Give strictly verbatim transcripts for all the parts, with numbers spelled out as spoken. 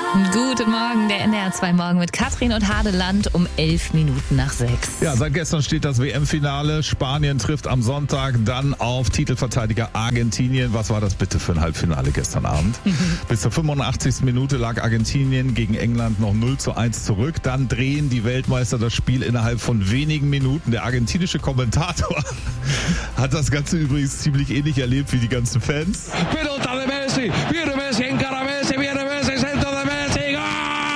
Guten Morgen, der N D R zwei Morgen mit Katrin und Hadeland um elf Minuten nach sechs. Ja, seit gestern steht das W M-Finale. Spanien trifft am Sonntag dann auf Titelverteidiger Argentinien. Was war das bitte für ein Halbfinale gestern Abend? Bis zur fünfundachtzigsten Minute lag Argentinien gegen England noch null zu eins zurück. Dann drehen die Weltmeister das Spiel innerhalb von wenigen Minuten. Der argentinische Kommentator hat das Ganze übrigens ziemlich ähnlich erlebt wie die ganzen Fans. Pelota de Messi, viene Messi, encara Messi, viene Messi, centro de Messi, Gol!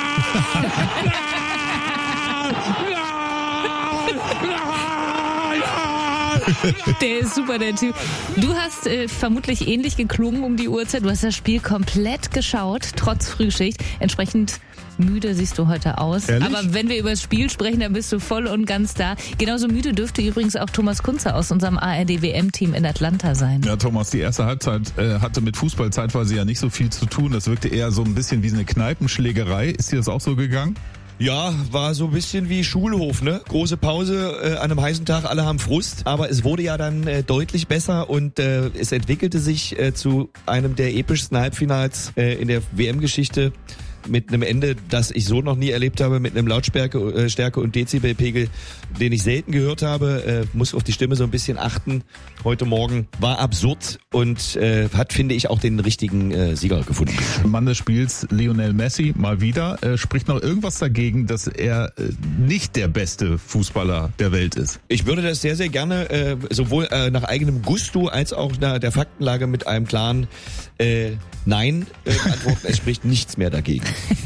Der ist super, der Typ. Du hast äh, vermutlich ähnlich geklungen um die Uhrzeit. Du hast das Spiel komplett geschaut, trotz Frühschicht. Entsprechend müde siehst du heute aus. Ehrlich? Aber wenn wir über das Spiel sprechen, dann bist du voll und ganz da. Genauso müde dürfte übrigens auch Thomas Kunze aus unserem A R D W M-Team in Atlanta sein. Ja, Thomas, die erste Halbzeit äh, hatte mit Fußball zeitweise ja nicht so viel zu tun. Das wirkte eher so ein bisschen wie eine Kneipenschlägerei. Ist dir das auch so gegangen? Ja, war so ein bisschen wie Schulhof, ne? Große Pause äh, an einem heißen Tag, alle haben Frust. Aber es wurde ja dann äh, deutlich besser und äh, es entwickelte sich äh, zu einem der epischsten Halbfinals äh, in der W M-Geschichte. Mit einem Ende, das ich so noch nie erlebt habe, mit einem Lautstärke äh, Stärke und Dezibelpegel, den ich selten gehört habe. Äh, muss auf die Stimme so ein bisschen achten. Heute Morgen war absurd und äh, hat, finde ich, auch den richtigen äh, Sieger gefunden. Mann des Spiels, Lionel Messi, mal wieder. Äh, spricht noch irgendwas dagegen, dass er äh, nicht der beste Fußballer der Welt ist? Ich würde das sehr, sehr gerne äh, sowohl äh, nach eigenem Gusto als auch nach der Faktenlage mit einem klaren äh, Nein äh, beantworten. Es spricht nichts mehr dagegen.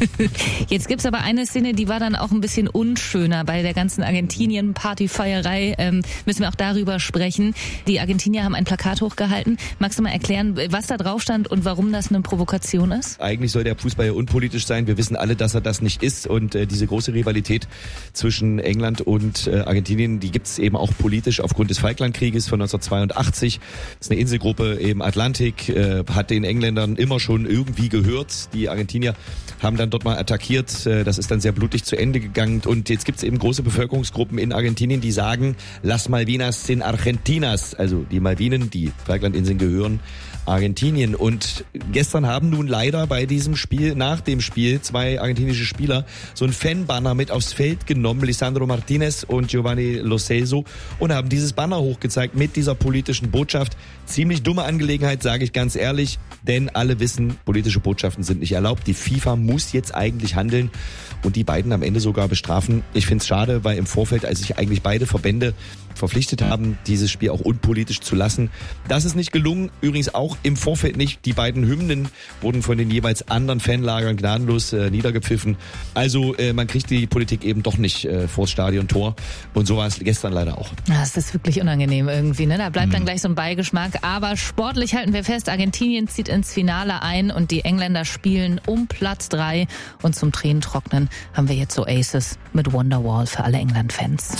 Jetzt gibt's aber eine Szene, die war dann auch ein bisschen unschöner. Bei der ganzen Argentinien-Partyfeierei ähm, müssen wir auch darüber sprechen. Die Argentinier haben ein Plakat hochgehalten. Magst du mal erklären, was da drauf stand und warum das eine Provokation ist? Eigentlich soll der Fußball ja unpolitisch sein. Wir wissen alle, dass er das nicht ist. Und äh, diese große Rivalität zwischen England und äh, Argentinien, die gibt's eben auch politisch aufgrund des Falklandkrieges von neunzehnhundertzweiundachtzig. Das ist eine Inselgruppe im Atlantik, äh, hat den Engländern immer schon irgendwie gehört. Die Argentinier haben dann dort mal attackiert. Das ist dann sehr blutig zu Ende gegangen. Und jetzt gibt es eben große Bevölkerungsgruppen in Argentinien, die sagen, Las Malvinas sind Argentinas. Also die Malvinen, die Falklandinseln gehören Argentinien. Und gestern haben nun leider bei diesem Spiel, nach dem Spiel, zwei argentinische Spieler so ein Fanbanner mit aufs Feld genommen, Lisandro Martinez und Giovanni Lo Celso, und haben dieses Banner hochgezeigt mit dieser politischen Botschaft. Ziemlich dumme Angelegenheit, sage ich ganz ehrlich, denn alle wissen, politische Botschaften sind nicht erlaubt. Die FIFA muss jetzt eigentlich handeln und die beiden am Ende sogar bestrafen. Ich finde es schade, weil im Vorfeld, als sich eigentlich beide Verbände verpflichtet haben, dieses Spiel auch unpolitisch zu lassen. Das ist nicht gelungen, übrigens auch im Vorfeld nicht. Die beiden Hymnen wurden von den jeweils anderen Fanlagern gnadenlos äh, niedergepfiffen. Also äh, man kriegt die Politik eben doch nicht äh, vors Stadiontor, und so war es gestern leider auch. Das ist wirklich unangenehm irgendwie, ne? Da bleibt mhm. dann gleich so ein Beigeschmack. Aber sportlich halten wir fest, Argentinien zieht ins Finale ein und die Engländer spielen um Platz drei. Und zum Tränentrocknen haben wir jetzt so Aces mit Wonderwall für alle England-Fans.